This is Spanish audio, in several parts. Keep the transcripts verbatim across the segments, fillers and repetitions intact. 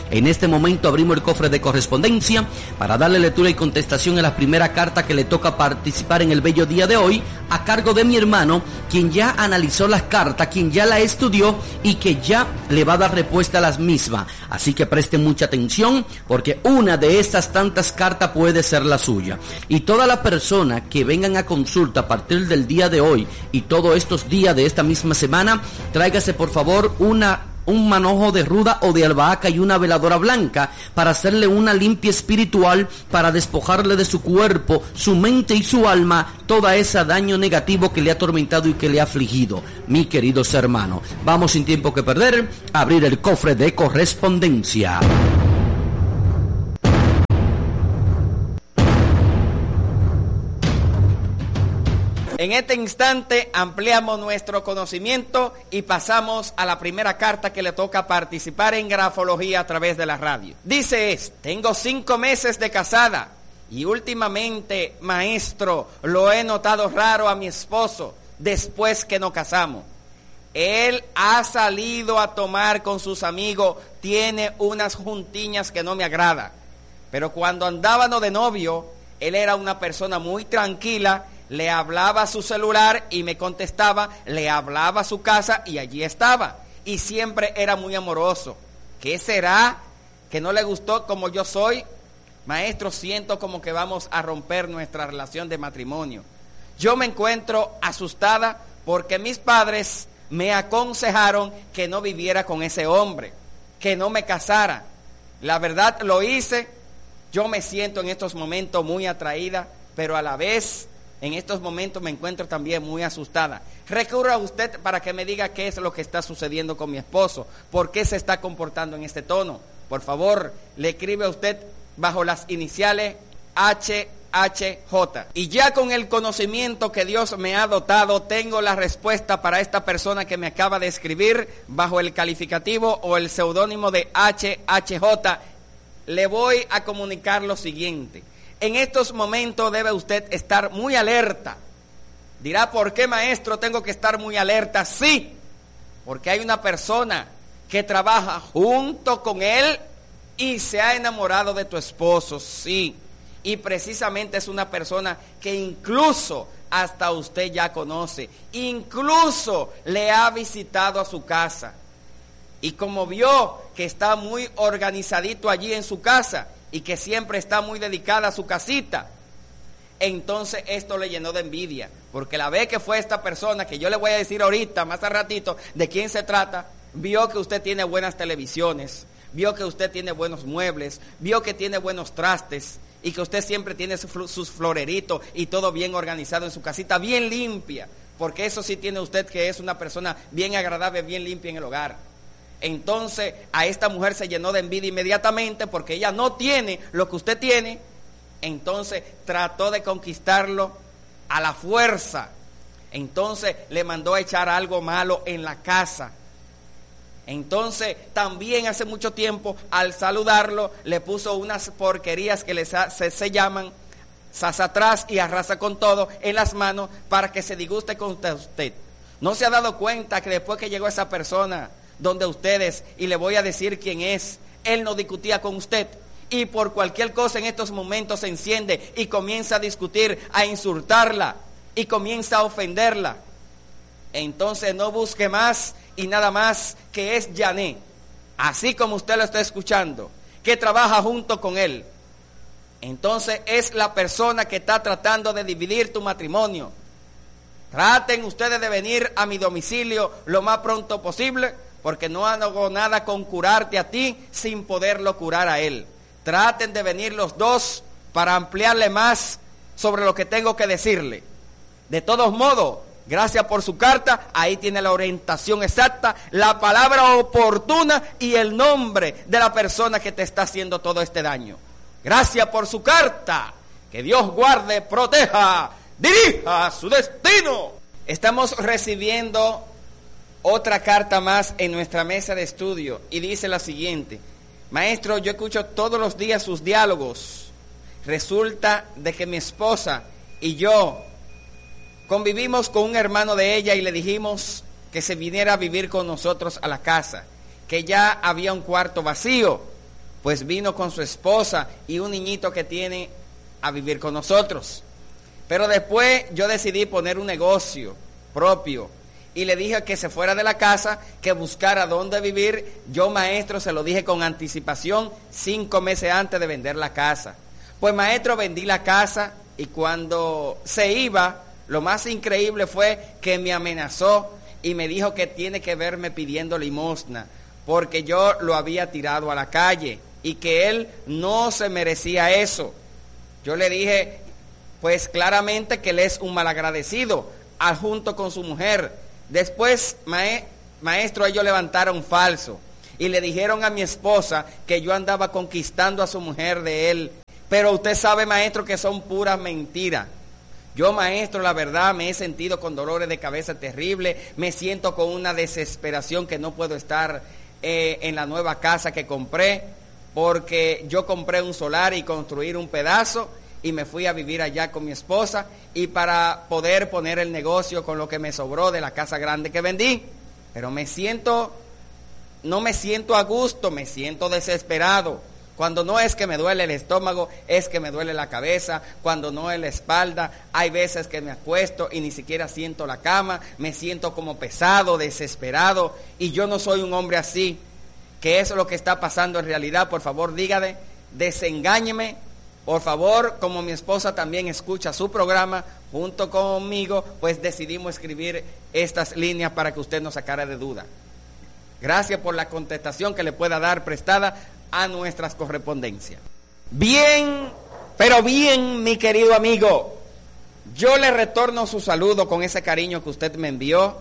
En este momento abrimos el cofre de correspondencia para darle lectura y contestación a la primera carta que le toca participar en el bello día de hoy, a cargo de mi hermano, quien ya analizó las cartas, quien ya la estudió y que ya le va a dar respuesta a las mismas. Así que presten mucha atención, porque una de estas tantas cartas puede ser la suya. Y todas las personas que vengan a consulta a partir del día de hoy y todos estos días de esta misma semana, tráigase por favor una un manojo de ruda o de albahaca y una veladora blanca para hacerle una limpia espiritual, para despojarle de su cuerpo, su mente y su alma toda ese daño negativo que le ha atormentado y que le ha afligido. Mi queridos hermanos, vamos sin tiempo que perder a abrir el cofre de correspondencia. En este instante ampliamos nuestro conocimiento y pasamos a la primera carta que le toca participar en grafología a través de la radio. Dice es, tengo cinco meses de casada y últimamente, maestro, lo he notado raro a mi esposo después que nos casamos. Él ha salido a tomar con sus amigos, tiene unas juntiñas que no me agrada. Pero cuando andábamos de novio, él era una persona muy tranquila. Le hablaba a su celular y me contestaba, le hablaba a su casa y allí estaba. Y siempre era muy amoroso. ¿Qué será? ¿Que no le gustó como yo soy? Maestro, siento como que vamos a romper nuestra relación de matrimonio. Yo me encuentro asustada porque mis padres me aconsejaron que no viviera con ese hombre, que no me casara. La verdad lo hice. Yo me siento en estos momentos muy atraída, pero a la vez en estos momentos me encuentro también muy asustada. Recurro a usted para que me diga qué es lo que está sucediendo con mi esposo, por qué se está comportando en este tono. Por favor, le escribe a usted bajo las iniciales H H J. Y ya con el conocimiento que Dios me ha dotado, tengo la respuesta para esta persona que me acaba de escribir bajo el calificativo o el seudónimo de H H J. Le voy a comunicar lo siguiente. En estos momentos debe usted estar muy alerta. Dirá, ¿por qué, maestro, tengo que estar muy alerta? Sí, porque hay una persona que trabaja junto con él y se ha enamorado de tu esposo, sí. Y precisamente es una persona que incluso hasta usted ya conoce, incluso le ha visitado a su casa. Y como vio que está muy organizadito allí en su casa, y que siempre está muy dedicada a su casita, entonces esto le llenó de envidia, porque la vez que fue esta persona, que yo le voy a decir ahorita, más a ratito, de quién se trata, vio que usted tiene buenas televisiones, vio que usted tiene buenos muebles, vio que tiene buenos trastes, y que usted siempre tiene su, sus floreritos y todo bien organizado en su casita, bien limpia, porque eso sí tiene usted, que es una persona bien agradable, bien limpia en el hogar. Entonces a esta mujer se llenó de envidia inmediatamente porque ella no tiene lo que usted tiene. Entonces trató de conquistarlo a la fuerza. Entonces le mandó a echar algo malo en la casa. Entonces también hace mucho tiempo al saludarlo le puso unas porquerías que le, se, se llaman sasatrás y arrasa con todo en las manos para que se disguste con usted. ¿No se ha dado cuenta que después que llegó esa persona donde ustedes, y le voy a decir quién es, él no discutía con usted, y por cualquier cosa en estos momentos se enciende y comienza a discutir, a insultarla y comienza a ofenderla? Entonces no busque más y nada más, que es Yané, así como usted lo está escuchando, que trabaja junto con él. Entonces es la persona que está tratando de dividir tu matrimonio. Traten ustedes de venir a mi domicilio lo más pronto posible, porque no hago nada con curarte a ti sin poderlo curar a él. Traten de venir los dos para ampliarle más sobre lo que tengo que decirle. De todos modos, gracias por su carta, ahí tiene la orientación exacta, la palabra oportuna y el nombre de la persona que te está haciendo todo este daño. Gracias por su carta, que Dios guarde, proteja, dirija su destino. Estamos recibiendo otra carta más en nuestra mesa de estudio y dice la siguiente: maestro, yo escucho todos los días sus diálogos. Resulta de que mi esposa y yo convivimos con un hermano de ella y le dijimos que se viniera a vivir con nosotros a la casa, que ya había un cuarto vacío. pues vino con su esposa y un niñito que tiene a vivir con nosotros. Pero después yo decidí poner un negocio propio y le dije que se fuera de la casa, que buscara dónde vivir. Yo, maestro, se lo dije con anticipación, cinco meses antes de vender la casa. Pues, maestro, vendí la casa y cuando se iba, lo más increíble fue que me amenazó y me dijo que tiene que verme pidiendo limosna porque yo lo había tirado a la calle y que él no se merecía eso. Yo le dije, pues claramente que él es un malagradecido, al junto con su mujer. Después, mae, maestro, ellos levantaron falso y le dijeron a mi esposa que yo andaba conquistando a su mujer de él. Pero usted sabe, maestro, que son puras mentiras. Yo, maestro, la verdad, me he sentido con dolores de cabeza terribles, me siento con una desesperación que no puedo estar eh, en la nueva casa que compré, porque yo compré un solar y construir un pedazo y me fui a vivir allá con mi esposa y para poder poner el negocio con lo que me sobró de la casa grande que vendí. Pero me siento, no me siento a gusto, me siento desesperado. Cuando no es que me duele el estómago, es que me duele la cabeza. Cuando no es la espalda, hay veces que me acuesto y ni siquiera siento la cama. Me siento como pesado, desesperado. Y yo no soy un hombre así. ¿Qué es lo que está pasando en realidad? Por favor, dígame, desengáñeme. Por favor, como mi esposa también escucha su programa junto conmigo, pues decidimos escribir estas líneas para que usted no sacara de duda. Gracias por la contestación que le pueda dar prestada a nuestras correspondencias. Bien, pero bien, mi querido amigo, yo le retorno su saludo con ese cariño que usted me envió.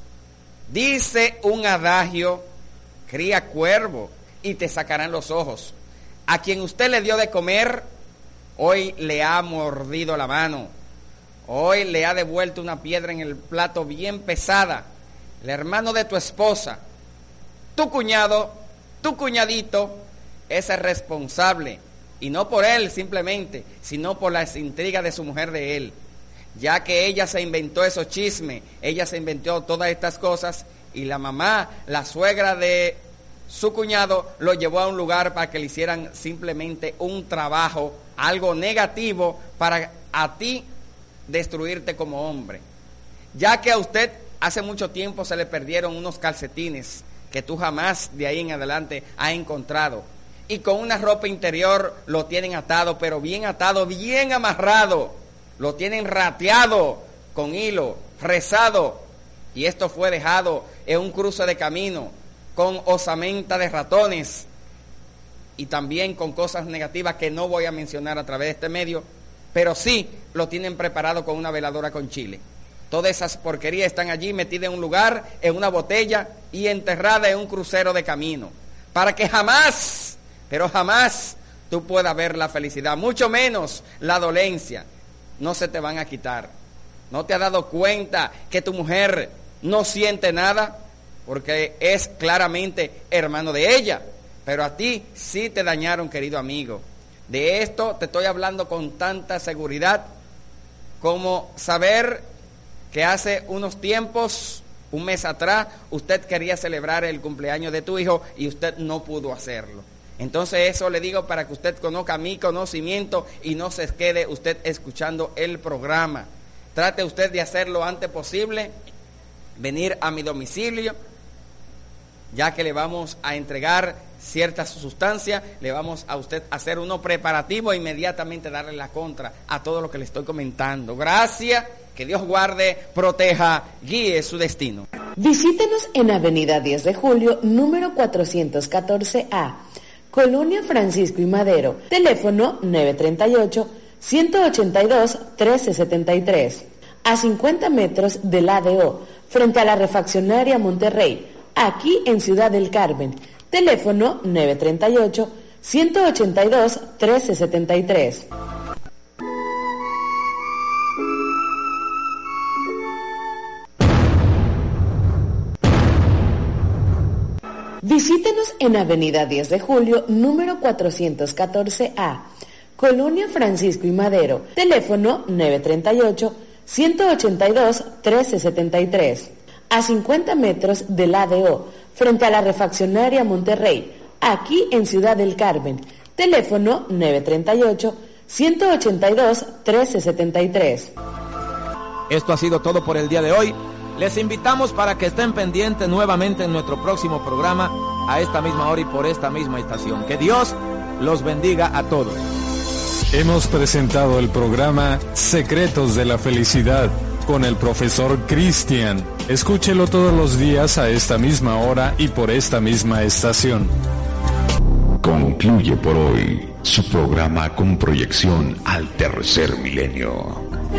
Dice un adagio, cría cuervo y te sacarán los ojos. A quien usted le dio de comer, hoy le ha mordido la mano. Hoy le ha devuelto una piedra en el plato bien pesada. El hermano de tu esposa, tu cuñado, tu cuñadito, es el responsable, y no por él simplemente, sino por las intrigas de su mujer de él, ya que ella se inventó esos chismes, ella se inventó todas estas cosas, y la mamá, la suegra de su cuñado, lo llevó a un lugar para que le hicieran simplemente un trabajo, algo negativo, para a ti destruirte como hombre, ya que a usted hace mucho tiempo se le perdieron unos calcetines que tú jamás de ahí en adelante has encontrado. Y con una ropa interior lo tienen atado, pero bien atado, bien amarrado. Lo tienen rateado con hilo, rezado. Y esto fue dejado en un cruce de camino con osamenta de ratones y también con cosas negativas que no voy a mencionar a través de este medio, pero sí lo tienen preparado con una veladora con chile. Todas esas porquerías están allí metidas en un lugar, en una botella y enterradas en un crucero de camino, para que jamás, pero jamás tú puedas ver la felicidad, mucho menos la dolencia. No se te van a quitar. ¿No te has dado cuenta que tu mujer no siente nada? Porque es claramente hermano de ella, pero a ti sí te dañaron, querido amigo. De esto te estoy hablando con tanta seguridad como saber que hace unos tiempos, un mes atrás, usted quería celebrar el cumpleaños de tu hijo y usted no pudo hacerlo. Entonces eso le digo para que usted conozca mi conocimiento y no se quede usted escuchando el programa. Trate usted de hacerlo lo antes posible, venir a mi domicilio, ya que le vamos a entregar ciertas sustancias, le vamos a usted hacer uno preparativo e inmediatamente darle la contra a todo lo que le estoy comentando. Gracias, que Dios guarde, proteja, guíe su destino. Visítenos en Avenida diez de julio, número cuatrocientos catorce A, Colonia Francisco y Madero, teléfono nueve tres ocho, uno ocho dos, uno tres siete tres, a cincuenta metros del A D O, frente a la refaccionaria Monterrey, aquí en Ciudad del Carmen, teléfono nueve tres ocho, uno ocho dos, uno tres siete tres. Visítenos en Avenida diez de julio, número cuatrocientos catorce A, Colonia Francisco y Madero, teléfono nueve tres ocho, uno ocho dos, uno tres siete tres, a cincuenta metros del A D O, frente a la refaccionaria Monterrey, aquí en Ciudad del Carmen. Teléfono nueve tres ocho, uno ocho dos, uno tres siete tres. Esto ha sido todo por el día de hoy. Les invitamos para que estén pendientes nuevamente en nuestro próximo programa a esta misma hora y por esta misma estación. Que Dios los bendiga a todos. Hemos presentado el programa Secretos de la Felicidad con el profesor Cristian. Escúchelo todos los días a esta misma hora y por esta misma estación. Concluye por hoy su programa con proyección al tercer milenio.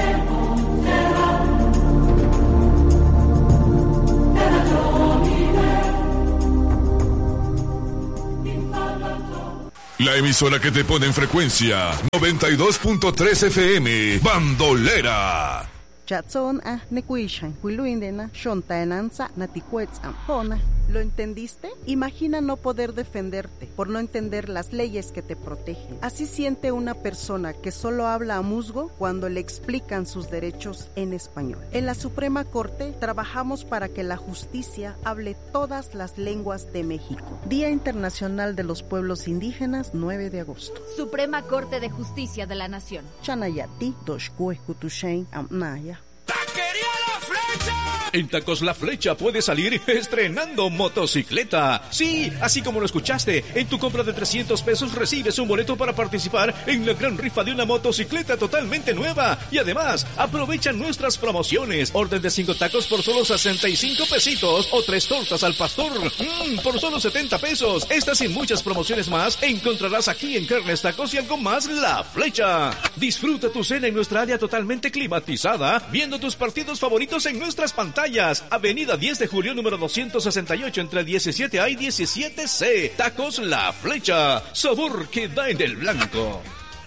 La emisora que te pone en frecuencia noventa y dos punto tres F M, Bandolera. Chatson a nekuishan, huiluindena, shontaenanza, natikuetzam, hona. ¿Lo entendiste? Imagina no poder defenderte por no entender las leyes que te protegen. Así siente una persona que solo habla a musgo cuando le explican sus derechos en español. En la Suprema Corte trabajamos para que la justicia hable todas las lenguas de México. Día Internacional de los Pueblos Indígenas, nueve de agosto. Suprema Corte de Justicia de la Nación. Chanayati, Doshkue, Kutushain, Amnaya. ¡Taquería La Flecha! En Tacos La Flecha puedes salir estrenando motocicleta. Sí, así como lo escuchaste, en tu compra de trescientos pesos recibes un boleto para participar en la gran rifa de una motocicleta totalmente nueva. Y además, aprovecha nuestras promociones. Orden de cinco tacos por solo sesenta y cinco pesitos o tres tortas al pastor mmm, por solo setenta pesos. Estas y muchas promociones más encontrarás aquí en Carnes Tacos y algo más La Flecha. Disfruta tu cena en nuestra área totalmente climatizada, viendo tus partidos favoritos en nuestras pantallas. Avenida diez de julio, número doscientos sesenta y ocho, entre diecisiete A y diecisiete C. Tacos La Flecha. Sabor que da en el blanco.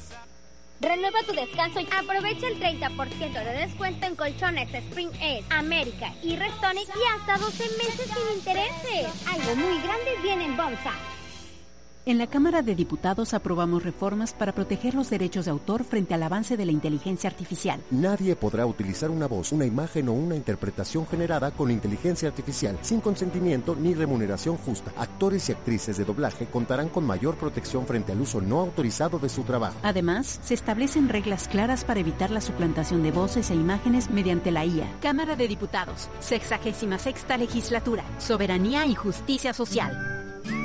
Renueva tu descanso y aprovecha el treinta por ciento de descuento en colchones Spring Air, América y Restonic y hasta doce meses sin intereses. Algo muy grande viene en Bomsa. En la Cámara de Diputados aprobamos reformas para proteger los derechos de autor frente al avance de la inteligencia artificial. Nadie podrá utilizar una voz, una imagen o una interpretación generada con inteligencia artificial sin consentimiento ni remuneración justa. Actores y actrices de doblaje contarán con mayor protección frente al uso no autorizado de su trabajo. Además, se establecen reglas claras para evitar la suplantación de voces e imágenes mediante la I A. Cámara de Diputados, sexagésima sexta legislatura, soberanía y justicia social.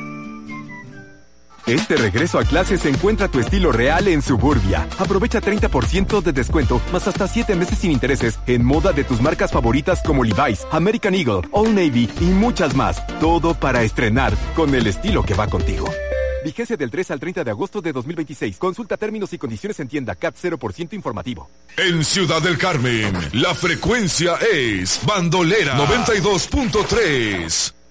Este regreso a clases encuentra tu estilo real en Suburbia. Aprovecha treinta por ciento de descuento, más hasta siete meses sin intereses, en moda de tus marcas favoritas como Levi's, American Eagle, Old Navy y muchas más. Todo para estrenar con el estilo que va contigo. Vigencia del tres al treinta de agosto de dos mil veintiséis. Consulta términos y condiciones en tienda. C A T cero por ciento informativo. En Ciudad del Carmen, la frecuencia es Bandolera noventa y dos punto tres.